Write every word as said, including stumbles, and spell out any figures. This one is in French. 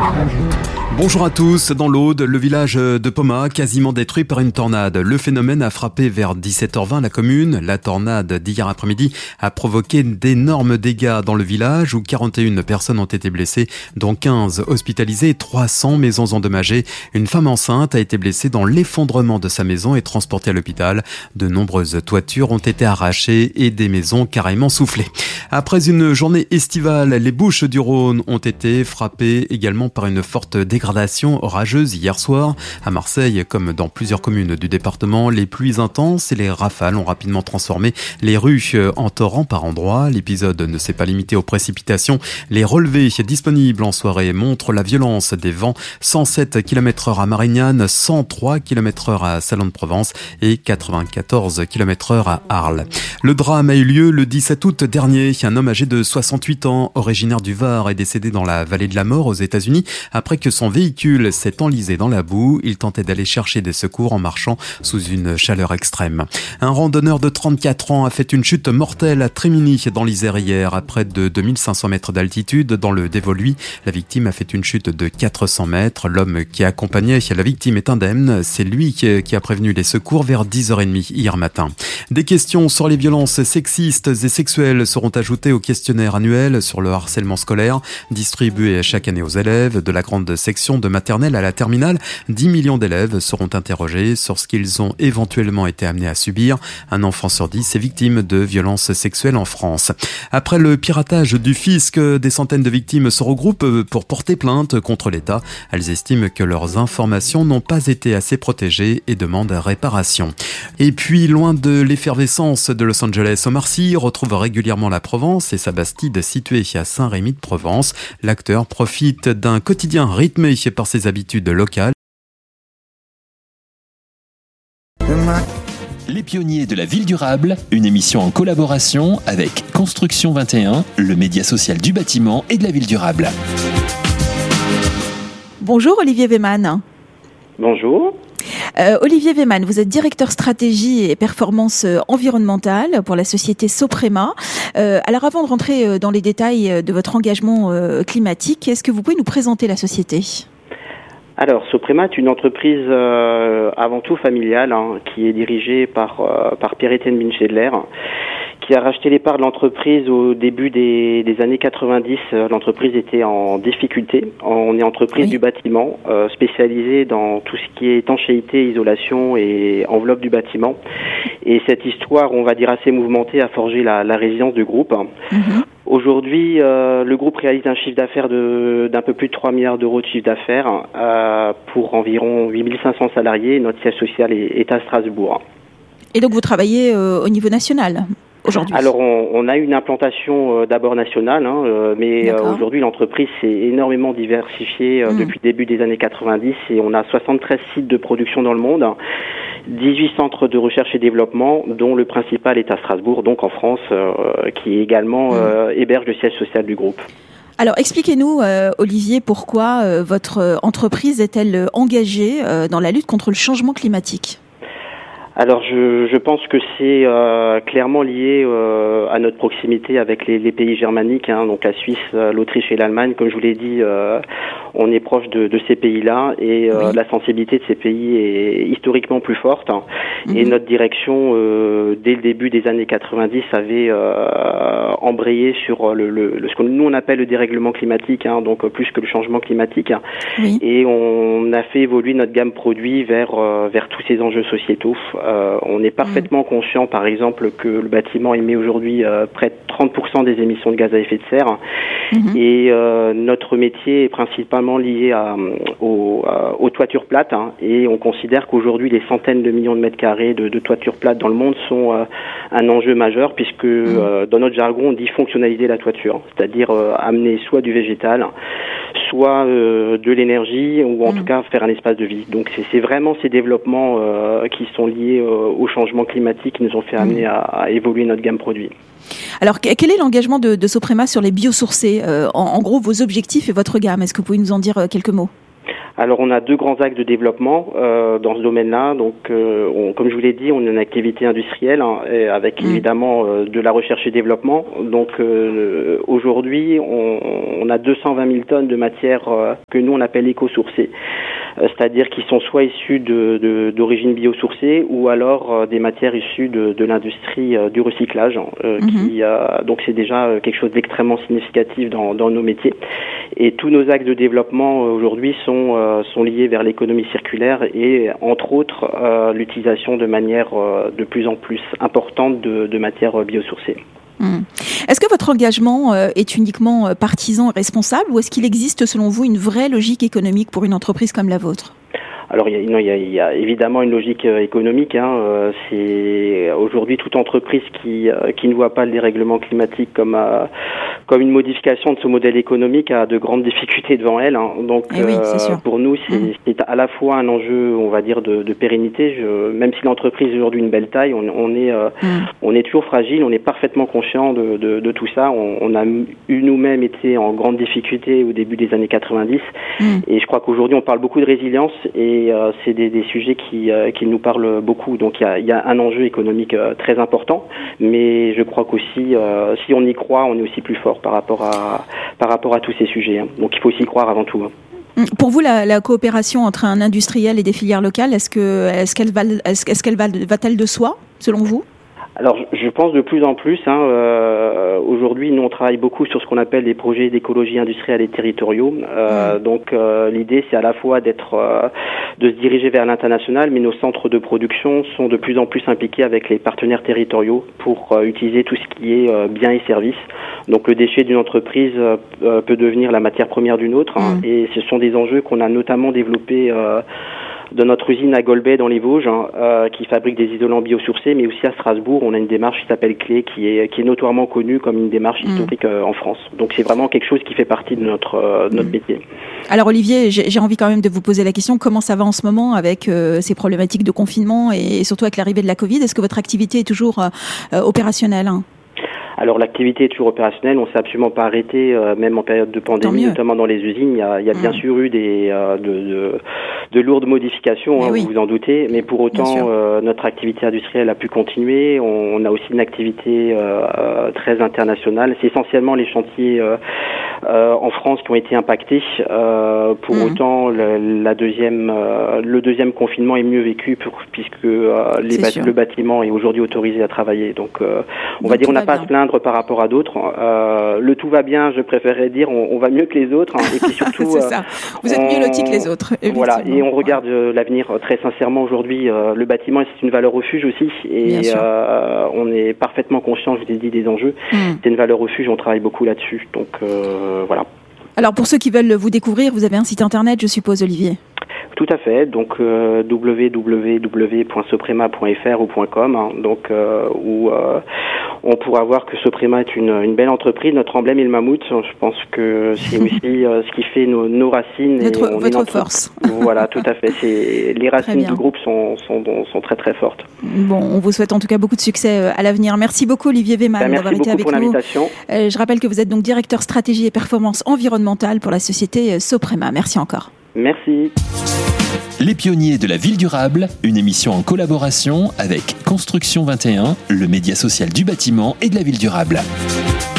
Bonjour à tous. Dans l'Aude, le village de Poma, quasiment détruit par une tornade. Le phénomène a frappé vers dix-sept heures vingt la commune. La tornade d'hier après-midi a provoqué d'énormes dégâts dans le village où quarante et une personnes ont été blessées, dont quinze hospitalisées et trois cents maisons endommagées. Une femme enceinte a été blessée dans l'effondrement de sa maison et transportée à l'hôpital. De nombreuses toitures ont été arrachées et des maisons carrément soufflées. Après une journée estivale, les Bouches-du-Rhône ont été frappées également par une forte dégradation orageuse hier soir. À Marseille, comme dans plusieurs communes du département, les pluies intenses et les rafales ont rapidement transformé les rues en torrents par endroits. L'épisode ne s'est pas limité aux précipitations. Les relevés disponibles en soirée montrent la violence des vents. cent sept kilomètres heure à Marignane, cent trois kilomètres heure à Salon-de-Provence et quatre-vingt-quatorze kilomètres heure à Arles. Le drame a eu lieu le dix-sept août dernier. Un homme âgé de soixante-huit ans, originaire du Var, est décédé dans la vallée de la mort aux États-Unis après que son véhicule s'est enlisé dans la boue. Il tentait d'aller chercher des secours en marchant sous une chaleur extrême. Un randonneur de trente-quatre ans a fait une chute mortelle à Trémigny dans l'Isère hier à près de deux mille cinq cents mètres d'altitude dans le Dévoluy. La victime a fait une chute de quatre cents mètres. L'homme qui accompagnait la victime est indemne. C'est lui qui a prévenu les secours vers dix heures trente hier matin. Des questions sur les violences sexistes et sexuelles seront ajoutées au questionnaire annuel sur le harcèlement scolaire distribué chaque année aux élèves de la grande section de maternelle à la terminale. dix millions d'élèves seront interrogés sur ce qu'ils ont éventuellement été amenés à subir. Un enfant sur dix est victime de violences sexuelles en France. Après le piratage du fisc, des centaines de victimes se regroupent pour porter plainte contre l'État. Elles estiment que leurs informations n'ont pas été assez protégées et demandent réparation. Et puis, loin de l'effervescence de Los Angeles, Omar Sy retrouve régulièrement la Provence et sa Bastide située à Saint-Rémy-de-Provence. L'acteur profite d'un quotidien rythmé par ses habitudes locales. Les pionniers de la ville durable, une émission en collaboration avec Construction vingt et un, le média social du bâtiment et de la ville durable. Bonjour Olivier Weymann. Bonjour. Euh, Olivier Weymann, vous êtes directeur stratégie et performance environnementale pour la société Soprema. Euh, alors avant de rentrer dans les détails de votre engagement euh, climatique, est-ce que vous pouvez nous présenter la société ? Alors, Soprema est une entreprise euh, avant tout familiale, hein, qui est dirigée par, euh, par Pierre-Étienne Binchedler, qui a racheté les parts de l'entreprise au début des, des années quatre-vingt-dix. L'entreprise était en difficulté. On est entreprise oui. du bâtiment, euh, spécialisée dans tout ce qui est étanchéité, isolation et enveloppe du bâtiment. Et cette histoire, on va dire assez mouvementée, a forgé la, la résilience du groupe. Mm-hmm. Aujourd'hui, euh, le groupe réalise un chiffre d'affaires de, d'un peu plus de trois milliards d'euros de chiffre d'affaires euh, pour environ huit mille cinq cents salariés. Notre siège social est, est à Strasbourg. Et donc vous travaillez euh, au niveau national aujourd'hui ? Alors on, on a une implantation euh, d'abord nationale, hein, euh, mais euh, aujourd'hui l'entreprise s'est énormément diversifiée euh, mmh. depuis le début des années quatre-vingt-dix et on a soixante-treize sites de production dans le monde, dix-huit centres de recherche et développement, dont le principal est à Strasbourg, donc en France, euh, qui également euh, héberge le siège social du groupe. Alors expliquez-nous, euh, Olivier, pourquoi euh, votre entreprise est-elle engagée euh, dans la lutte contre le changement climatique ? Alors je, je pense que c'est euh, clairement lié euh, à notre proximité avec les, les pays germaniques, hein, donc la Suisse, l'Autriche et l'Allemagne. Comme je vous l'ai dit, euh, on est proche de, de ces pays-là et euh, oui. la sensibilité de ces pays est historiquement plus forte. Hein, mm-hmm. Et notre direction, euh, dès le début des années quatre-vingt-dix, avait euh, embrayé sur le, le, le ce que nous on appelle le dérèglement climatique, hein, donc plus que le changement climatique. Oui. Et on a fait évoluer notre gamme produit vers euh, vers tous ces enjeux sociétaux. Euh, on est parfaitement mmh. conscient, par exemple, que le bâtiment émet aujourd'hui euh, près de trente pour cent des émissions de gaz à effet de serre. Mmh. Et euh, notre métier est principalement lié à, aux, à, aux toitures plates. Hein, et on considère qu'aujourd'hui, les centaines de millions de mètres carrés de, de toitures plates dans le monde sont euh, un enjeu majeur, puisque mmh. euh, dans notre jargon, on dit fonctionnaliser la toiture, c'est-à-dire euh, amener soit du végétal, soit euh, de l'énergie, ou en mmh. tout cas faire un espace de vie. Donc c'est, c'est vraiment ces développements euh, qui sont liés au changement climatique qui nous ont fait amener à, à évoluer notre gamme produit. Alors, quel est l'engagement de, de Soprema sur les biosourcés ? euh, en, en gros, vos objectifs et votre gamme, est-ce que vous pouvez nous en dire quelques mots ? Alors on a deux grands axes de développement euh, dans ce domaine-là. Donc euh, on, comme je vous l'ai dit, on a une activité industrielle hein, avec mmh. évidemment euh, de la recherche et développement. Donc euh, aujourd'hui on, on a deux cent vingt mille tonnes de matières euh, que nous on appelle éco-sourcées, euh, c'est-à-dire qui sont soit issues de, de, d'origine biosourcée ou alors euh, des matières issues de, de l'industrie euh, du recyclage. Euh, mmh. qui, euh, donc c'est déjà quelque chose d'extrêmement significatif dans, dans nos métiers. Et tous nos axes de développement euh, aujourd'hui sont euh, sont liés vers l'économie circulaire et entre autres euh, l'utilisation de manière euh, de plus en plus importante de, de matières biosourcées. Mmh. Est-ce que votre engagement euh, est uniquement partisan et responsable ou est-ce qu'il existe selon vous une vraie logique économique pour une entreprise comme la vôtre ? Alors il y a, non, il y a, il y a évidemment une logique euh, économique. Hein, euh, c'est aujourd'hui toute entreprise qui euh, qui ne voit pas le dérèglement climatique comme euh, comme une modification de ce modèle économique a de grandes difficultés devant elle. Hein. Donc oui, euh, pour nous c'est, mmh. c'est à la fois un enjeu, on va dire, de, de pérennité. Je, même si l'entreprise est aujourd'hui une belle taille, on, on est euh, mmh. on est toujours fragile. On est parfaitement conscient de, de, de tout ça. On, on a eu nous-mêmes été en grande difficulté au début des années quatre-vingt-dix mmh. et je crois qu'aujourd'hui on parle beaucoup de résilience et Et euh, c'est des, des sujets qui, euh, qui nous parlent beaucoup. Donc il y a, y a un enjeu économique euh, très important, mais je crois qu'aussi, euh, si on y croit, on est aussi plus fort par rapport à, par rapport à tous ces sujets. Hein. Donc il faut s'y croire avant tout. Hein. Pour vous, la, la coopération entre un industriel et des filières locales, est-ce que, est-ce qu'elle va, est-ce, est-ce qu'elle va, va-t-elle de soi, selon vous ? Alors, je pense de plus en plus. Hein, euh, aujourd'hui, nous on travaille beaucoup sur ce qu'on appelle des projets d'écologie industrielle et territoriaux. Euh, mmh. Donc, euh, l'idée, c'est à la fois d'être, euh, de se diriger vers l'international, mais nos centres de production sont de plus en plus impliqués avec les partenaires territoriaux pour euh, utiliser tout ce qui est euh, biens et services. Donc, le déchet d'une entreprise euh, peut devenir la matière première d'une autre, hein, mmh. et ce sont des enjeux qu'on a notamment développés. Euh, de notre usine à Golbet dans les Vosges, hein, euh, qui fabrique des isolants biosourcés, mais aussi à Strasbourg, on a une démarche qui s'appelle Clé, qui est qui est notoirement connue comme une démarche mmh. historique euh, en France. Donc c'est vraiment quelque chose qui fait partie de notre euh, de notre mmh. métier. Alors Olivier, j'ai, j'ai envie quand même de vous poser la question, comment ça va en ce moment avec euh, ces problématiques de confinement et, et surtout avec l'arrivée de la Covid ? Est-ce que votre activité est toujours euh, opérationnelle ? hein ? Alors l'activité est toujours opérationnelle, on ne s'est absolument pas arrêté, euh, même en période de pandémie, notamment dans les usines. Il y a, il y a mmh. bien sûr eu des euh, de, de, de lourdes modifications, hein, oui. vous vous en doutez, mais pour autant euh, notre activité industrielle a pu continuer. On, on a aussi une activité euh, très internationale. C'est essentiellement les chantiers euh, euh, en France qui ont été impactés. Euh, pour mmh. autant, le, la deuxième, euh, le deuxième confinement est mieux vécu pour, puisque euh, les bat- le bâtiment est aujourd'hui autorisé à travailler. Donc euh, on Donc va dire on n'a pas à se plaindre par rapport à d'autres. Euh, le tout va bien, je préférerais dire on, on va mieux que les autres. Hein, et puis surtout, c'est ça. Vous êtes mieux lotis que les autres. Voilà, et on regarde euh, l'avenir très sincèrement aujourd'hui. Euh, le bâtiment, c'est une valeur refuge aussi, et euh, on est parfaitement conscient, je vous ai dit, des enjeux. Mm. C'est une valeur refuge, on travaille beaucoup là-dessus. Donc euh, voilà. Alors pour ceux qui veulent vous découvrir, vous avez un site internet, je suppose, Olivier. Tout à fait, donc euh, w w w point soprema point f r ou .com, hein, donc euh, où euh, on pourra voir que Soprema est une, une belle entreprise. Notre emblème est le mammouth. Je pense que c'est aussi euh, ce qui fait nos, nos racines. Notre, et on votre est notre... force. Voilà, tout à fait. C'est... Les racines du groupe sont, sont, sont très très fortes. Bon, on vous souhaite en tout cas beaucoup de succès à l'avenir. Merci beaucoup Olivier Weman ben, d'avoir été avec nous. Merci beaucoup pour l'invitation. Euh, je rappelle que vous êtes donc directeur stratégie et performance environnementale pour la société Soprema. Merci encore. Merci. Les pionniers de la ville durable, une émission en collaboration avec Construction vingt et un, le média social du bâtiment et de la ville durable.